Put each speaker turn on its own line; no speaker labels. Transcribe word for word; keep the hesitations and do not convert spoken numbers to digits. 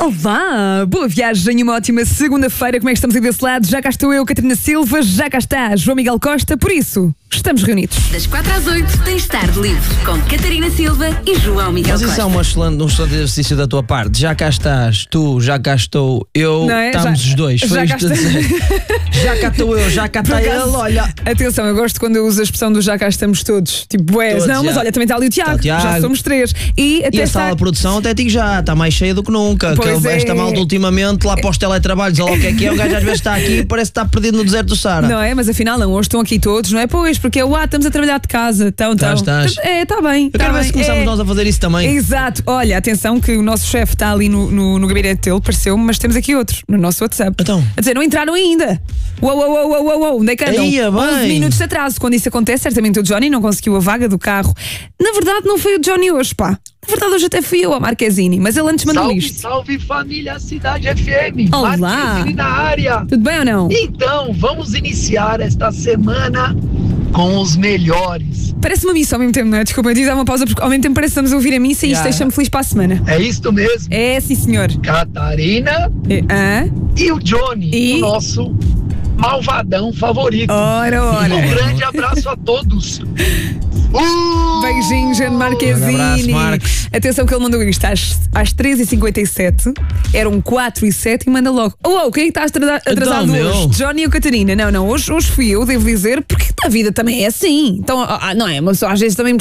Olá, boa viagem e uma ótima segunda-feira. Como é que estamos aí desse lado? Já cá estou eu, Catarina Silva, já cá está João Miguel Costa, por isso, estamos reunidos.
Das quatro às oito tens tarde livre com Catarina Silva e João Miguel Costa.
Mas isso é uma excelente, um excelente exercício da tua parte. Já cá estás, tu, já cá estou eu,
Não é?
estamos
Já-
os dois.
já
Foi
cá
isto a
está-
dizer. Já cá estou eu, já cá
Por
está ele,
acaso,
olha.
Atenção, eu gosto quando eu uso a expressão do já cá estamos todos. Tipo, bués.
Todos,
Não, mas
já.
olha, também está ali o Tiago,
Está o Tiago.
já somos três. E até
E a
está...
sala de produção, até digo já, está mais cheia do que nunca.
Pois
Que
é.
esta malta ultimamente, lá para os teletrabalhos, olha lá o que é que é, o gajo às vezes está aqui e parece que está perdido no deserto do Sara.
Não é? Mas afinal não, hoje estão aqui todos, não é? Pois, porque é o ah, estamos a trabalhar de casa. Então, então.
Estás, estás.
É, está bem.
Eu quero ver se começamos nós a fazer isso também.
Exato. Olha, atenção que o nosso chefe está ali no, no, no gabinete dele, pareceu-me, mas temos aqui outro, no nosso WhatsApp.
Então?
A dizer, não entraram ainda. Uou, uou, uou, uou, uou, uou. Onde é que andam?
Eia, bem.
onze minutos de atraso. Quando isso acontece, certamente o Johnny não conseguiu a vaga do carro. Na verdade, não foi o Johnny hoje, pá. Na verdade, hoje até fui eu, a Marquezine, mas ele antes mandou
Salve,
isto.
salve família Cidade F M.
Olá.
Marquezine na área.
Tudo bem ou não?
Então, vamos iniciar esta semana com os melhores.
Parece uma missa ao mesmo tempo, não é? Desculpa, eu tive dar uma pausa porque ao mesmo tempo parece que estamos a ouvir a missa e isto
Yeah.
deixa-me feliz para a semana.
É isto mesmo.
É, sim, senhor.
Catarina
É, hã?
e o Johnny,
E?
o nosso malvadão favorito.
Ora, ora.
Um grande abraço a todos. Uh!
Beijinhos, Jane
Um
Marquezine.
abraço, Marcos.
Atenção que ele mandou isto às, às treze e cinquenta e sete. Eram quatro e sete e manda logo. Oh, oh, quem é que está atrasa- atrasado
Então,
hoje?
meu.
Johnny ou Catarina? Não, não, hoje, hoje fui eu, devo dizer, porque a vida também é assim. Então, ah, não é? Uma pessoa às vezes também